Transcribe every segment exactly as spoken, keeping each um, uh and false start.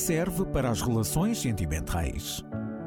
serve para as relações sentimentais.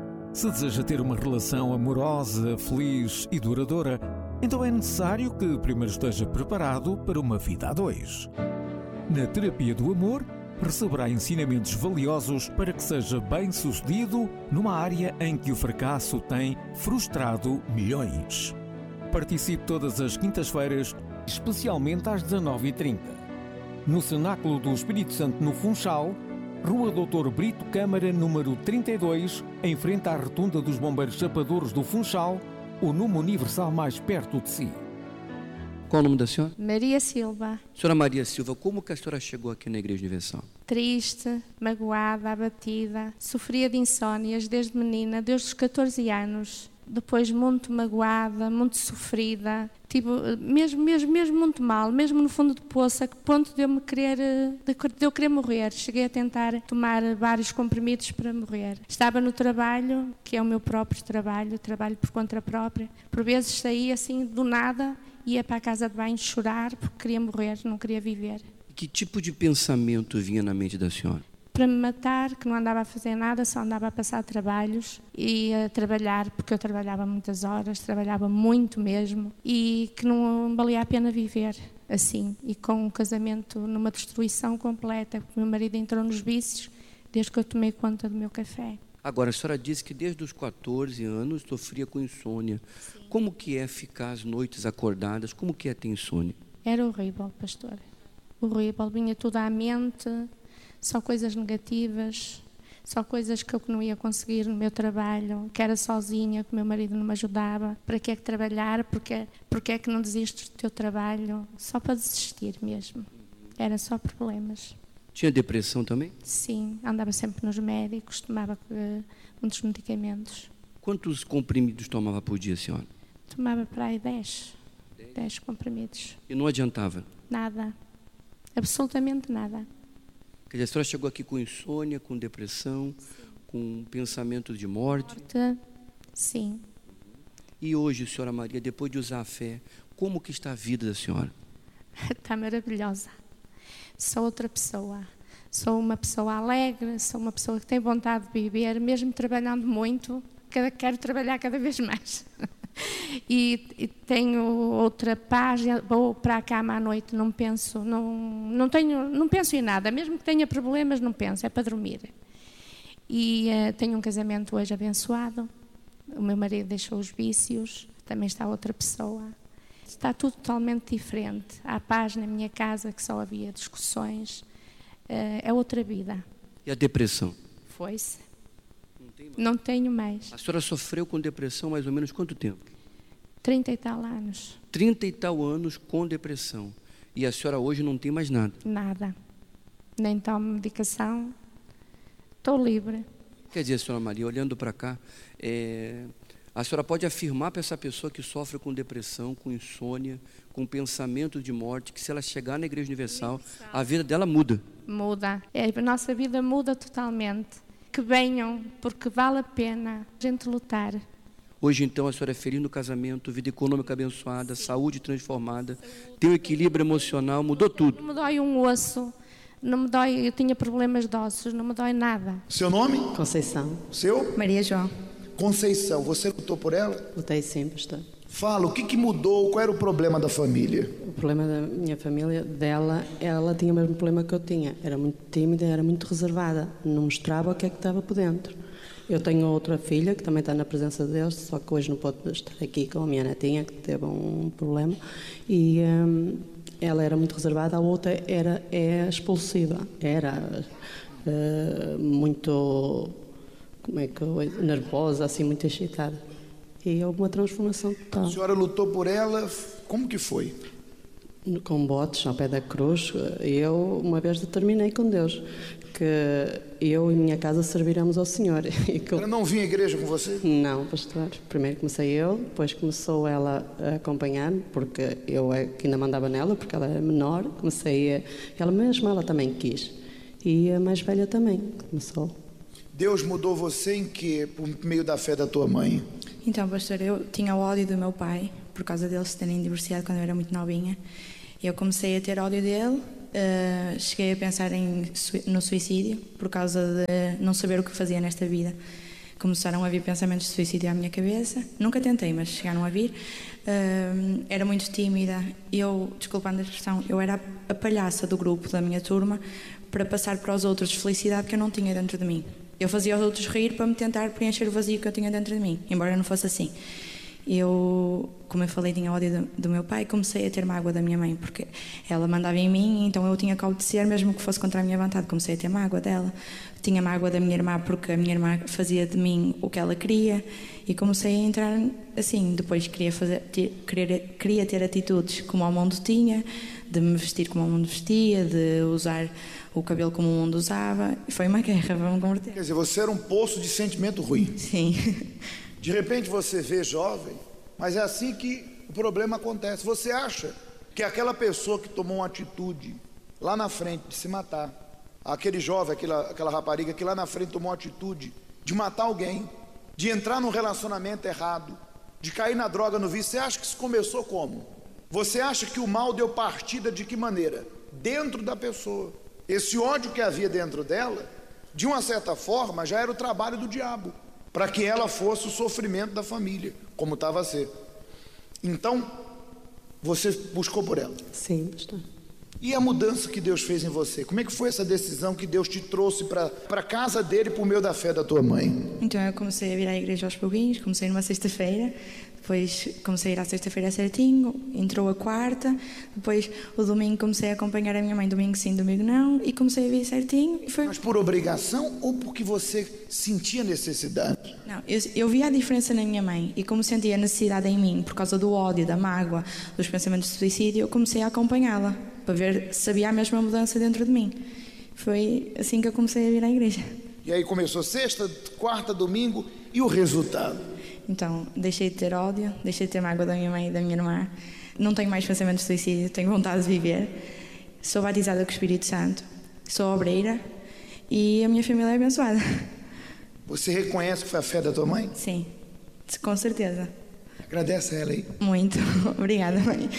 Se deseja ter uma relação amorosa, feliz e duradoura, então é necessário que primeiro esteja preparado para uma vida a dois. Na terapia do amor, receberá ensinamentos valiosos para que seja bem-sucedido numa área em que o fracasso tem frustrado milhões. Participe todas as quintas-feiras, especialmente às dezanove e trinta, no Cenáculo do Espírito Santo, no Funchal, Rua doutor Brito Câmara, número trinta e dois, em frente à Rotunda dos Bombeiros Chapadores do Funchal, o número universal mais perto de si. Qual o nome da senhora? Maria Silva. Senhora Maria Silva, como que a senhora chegou aqui na Igreja Universal? Triste, magoada, abatida, sofria de insónias desde menina, desde os catorze anos. Depois muito magoada, muito sofrida, tipo, mesmo, mesmo, mesmo muito mal, mesmo no fundo de poço, a que ponto de eu me querer, de eu querer morrer. Cheguei a tentar tomar vários comprimidos para morrer. Estava no trabalho, que é o meu próprio trabalho, trabalho por conta própria. Por vezes saía assim do nada, ia para a casa de banho chorar porque queria morrer, não queria viver. Que tipo de pensamento vinha na mente da senhora? Para me matar, que não andava a fazer nada, só andava a passar trabalhos e a trabalhar, porque eu trabalhava muitas horas, trabalhava muito mesmo, e que não valia a pena viver assim, e com um casamento numa destruição completa, porque meu marido entrou nos vícios desde que eu tomei conta do meu café. Agora, a senhora disse que desde os catorze anos sofria com insônia. Sim. Como que é ficar as noites acordadas? Como que é ter insônia? Era horrível, pastor. Horrível, vinha tudo à mente, só coisas negativas, só coisas que eu não ia conseguir no meu trabalho, que era sozinha, que o meu marido não me ajudava. Para que é que trabalhar? Porque, porque é que não desistes do teu trabalho? Só para desistir mesmo. Era só problemas. Tinha depressão também? Sim, andava sempre nos médicos, tomava uh, muitos medicamentos. Quantos comprimidos tomava por dia, senhora? Tomava para aí dez. dez comprimidos. E não adiantava? Nada. Absolutamente nada. Quer dizer, a senhora chegou aqui com insônia, com depressão, sim, com pensamento de morte? morte? Sim. E hoje, senhora Maria, depois de usar a fé, como que está a vida da senhora? Está maravilhosa. Sou outra pessoa. Sou uma pessoa alegre, sou uma pessoa que tem vontade de viver, mesmo trabalhando muito, quero trabalhar cada vez mais. E, e tenho outra paz, vou para a cama à noite, não penso, não, não, tenho, não penso em nada, mesmo que tenha problemas, não penso, é para dormir. E uh, tenho um casamento hoje abençoado, o meu marido deixou os vícios, também está outra pessoa. Está tudo totalmente diferente. Há paz na minha casa, que só havia discussões. Uh, é outra vida. E a depressão? Foi-se. Não, tem não tenho mais. A senhora sofreu com depressão mais ou menos quanto tempo? Trinta e tal anos. Trinta e tal anos com depressão. E a senhora hoje não tem mais nada? Nada. Nem tomo medicação. Estou livre. Quer dizer, senhora Maria, olhando para cá, é... a senhora pode afirmar para essa pessoa que sofre com depressão, com insônia, com pensamento de morte, que se ela chegar na Igreja Universal, Universal. a vida dela muda? Muda. É, a nossa vida muda totalmente. Que venham, porque vale a pena a gente lutar. Hoje, então, a senhora é feliz no casamento, vida econômica abençoada, sim, saúde transformada, saúde. Tem um equilíbrio emocional, mudou tudo. Não me dói um osso, não me dói, eu tinha problemas de ossos, não me dói nada. Seu nome? Conceição. Seu? Maria João. Conceição, você lutou por ela? Lutei sim, pastor. Fala, o que, que mudou, qual era o problema da família? O problema da minha família, dela, ela tinha o mesmo problema que eu tinha. Era muito tímida, era muito reservada, não mostrava o que é que estava por dentro. Eu tenho outra filha que também está na presença de Deus, só que hoje não pode estar aqui com a minha netinha, que teve um problema. E hum, ela era muito reservada, a outra era é expulsiva, era uh, muito, como é que eu, nervosa, assim, muito excitada. E houve uma transformação total. A senhora lutou por ela, como que foi? Com botes ao pé da cruz. Eu uma vez determinei com Deus que eu e minha casa serviremos ao Senhor. E que ela não vinha à igreja com você? Não, pastor. Primeiro comecei eu, depois começou ela a acompanhar-me, porque eu é que ainda mandava nela, porque ela era menor. Comecei a... Ela mesma, ela também quis. E a mais velha também começou. Deus mudou você em que? Por meio da fé da tua mãe? Então, pastor, eu tinha o ódio do meu pai, por causa dele se terem divorciado quando eu era muito novinha. Eu comecei a ter ódio dele uh, cheguei a pensar em, no suicídio por causa de não saber o que fazia nesta vida. Começaram a vir pensamentos de suicídio à minha cabeça. Nunca tentei, mas chegaram a vir. Uh, era muito tímida. Eu, desculpando a expressão, eu era a palhaça do grupo, da minha turma, para passar para os outros felicidade que eu não tinha dentro de mim. Eu fazia os outros rir para me tentar preencher o vazio que eu tinha dentro de mim, embora não fosse assim. Eu, como eu falei, tinha ódio do, do meu pai, comecei a ter mágoa da minha mãe, porque ela mandava em mim, então eu tinha que obedecer, mesmo que fosse contra a minha vontade. Comecei a ter mágoa dela. Tinha mágoa da minha irmã, porque a minha irmã fazia de mim o que ela queria, e comecei a entrar assim. Depois queria, fazer, ter, queria, queria ter atitudes como o mundo tinha, de me vestir como o mundo vestia, de usar o cabelo como o mundo usava. E foi uma guerra, vamos converter. Quer dizer, você era um poço de sentimento ruim. Sim. De repente você vê jovem, mas é assim que o problema acontece. Você acha que aquela pessoa que tomou uma atitude lá na frente de se matar, aquele jovem, aquela, aquela rapariga que lá na frente tomou uma atitude de matar alguém, de entrar num relacionamento errado, de cair na droga, no vício, você acha que isso começou como? Você acha que o mal deu partida de que maneira? Dentro da pessoa. Esse ódio que havia dentro dela, de uma certa forma, já era o trabalho do diabo, para que ela fosse o sofrimento da família, como estava a ser. Então, você buscou por ela. Sim, pastor. E a mudança que Deus fez em você? Como é que foi essa decisão que Deus te trouxe para a casa dele por meio da fé da tua mãe? Então eu comecei a vir à igreja aos pouquinhos, comecei numa sexta-feira, depois comecei a ir à sexta-feira certinho, entrou a quarta, depois o domingo comecei a acompanhar a minha mãe, domingo sim, domingo não, e comecei a vir certinho. E foi... Mas por obrigação ou porque você sentia necessidade? Não, eu, eu via a diferença na minha mãe, e como sentia a necessidade em mim, por causa do ódio, da mágoa, dos pensamentos de suicídio, eu comecei a acompanhá-la, para ver se havia a mesma mudança dentro de mim. Foi assim que eu comecei a vir à igreja. E aí começou sexta, quarta, domingo, e o resultado? Então, deixei de ter ódio, deixei de ter mágoa da minha mãe e da minha irmã, não tenho mais pensamentos de suicídio, tenho vontade de viver, sou batizada com o Espírito Santo, sou obreira e a minha família é abençoada. Você reconhece que foi a fé da tua mãe? Sim, com certeza. Agradece a ela aí. Muito, obrigada, mãe.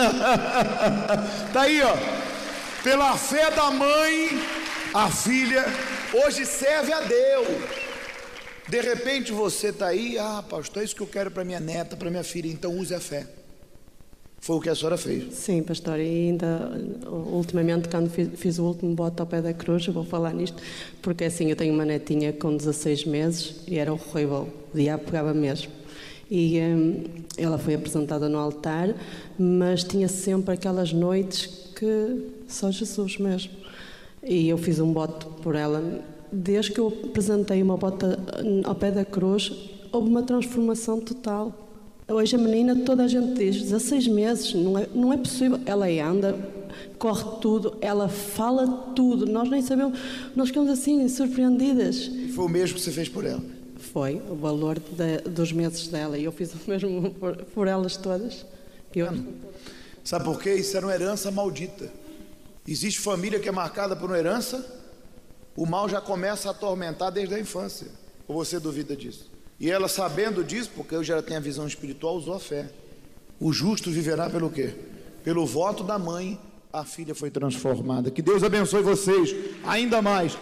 Tá aí, ó, pela fé da mãe, a filha hoje serve a Deus. De repente você está aí, ah, pastor, é isso que eu quero para minha neta, para minha filha, então use a fé. Foi o que a senhora fez? Sim, pastor, e ainda ultimamente, quando fiz, fiz o último bote ao pé da cruz, eu vou falar nisto, porque assim, eu tenho uma netinha com dezasseis meses e era horrível, o diabo pegava mesmo. E hum, ela foi apresentada no altar, mas tinha sempre aquelas noites que só Jesus mesmo. E eu fiz um bote por ela. Desde que eu apresentei uma bota ao pé da cruz, houve uma transformação total. Hoje a menina, toda a gente diz, dezasseis meses, não é, não é possível. Ela anda, corre tudo, ela fala tudo. Nós nem sabemos, nós ficamos assim, surpreendidas. E foi o mesmo que você fez por ela? Foi, o valor de, dos meses dela. E eu fiz o mesmo por, por elas todas. Eu... Sabe por quê? Isso era uma herança maldita. Existe família que é marcada por uma herança, o mal já começa a atormentar desde a infância. Ou você duvida disso? E ela, sabendo disso, porque eu já tenho a visão espiritual, usou a fé. O justo viverá pelo quê? Pelo voto da mãe, a filha foi transformada. Que Deus abençoe vocês ainda mais.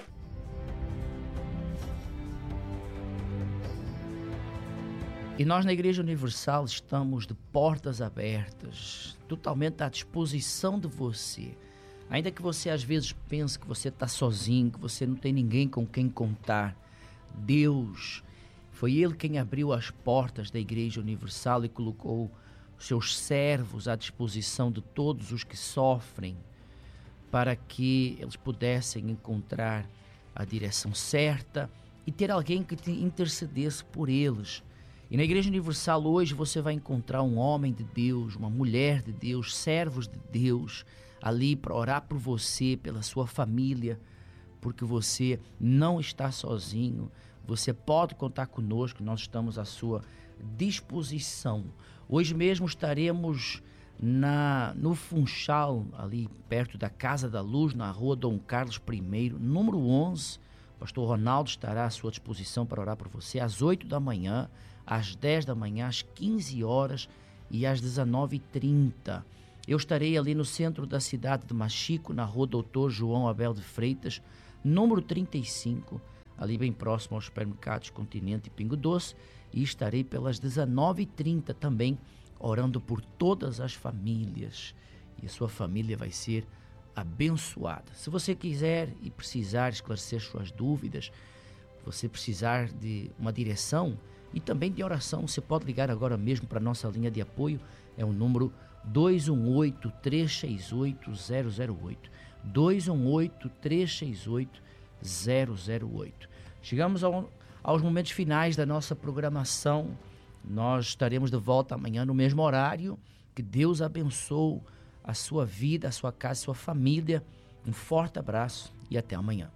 E nós na Igreja Universal estamos de portas abertas, totalmente à disposição de você. Ainda que você às vezes pense que você está sozinho, que você não tem ninguém com quem contar, Deus, foi Ele quem abriu as portas da Igreja Universal e colocou os seus servos à disposição de todos os que sofrem, para que eles pudessem encontrar a direção certa e ter alguém que te intercedesse por eles. E na Igreja Universal hoje você vai encontrar um homem de Deus, uma mulher de Deus, servos de Deus, ali para orar por você, pela sua família, porque você não está sozinho, você pode contar conosco, nós estamos à sua disposição. Hoje mesmo estaremos na, no Funchal, ali perto da Casa da Luz, na rua Dom Carlos I, número onze. O pastor Ronaldo estará à sua disposição para orar por você às oito da manhã, às dez da manhã, às quinze horas e às dezenove e trinta. Eu estarei ali no centro da cidade de Machico, na rua Doutor João Abel de Freitas, número trinta e cinco, ali bem próximo aos supermercados Continente e Pingo Doce, e estarei pelas dezenove e trinta também, orando por todas as famílias. E a sua família vai ser abençoada. Se você quiser e precisar esclarecer suas dúvidas, você precisar de uma direção e também de oração, você pode ligar agora mesmo para a nossa linha de apoio, é o número dois um oito, três seis oito, zero zero oito. dois um oito, três seis oito, zero zero oito. Chegamos ao, aos momentos finais da nossa programação. Nós estaremos de volta amanhã no mesmo horário. Que Deus abençoe a sua vida, a sua casa, a sua família. Um forte abraço e até amanhã.